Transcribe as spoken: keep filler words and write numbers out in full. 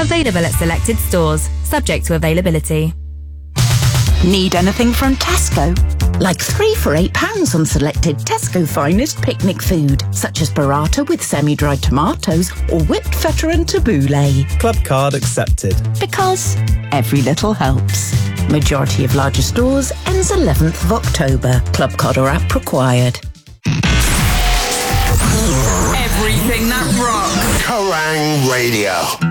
Available at selected stores, subject to availability. Need anything from Tesco? Like three for eight pounds on selected Tesco finest picnic food, such as burrata with semi-dried tomatoes or whipped feta and tabbouleh. Club card accepted. Because every little helps. Majority of larger stores ends eleventh of October. Club card or app required. Everything that rocks. Kerrang Radio.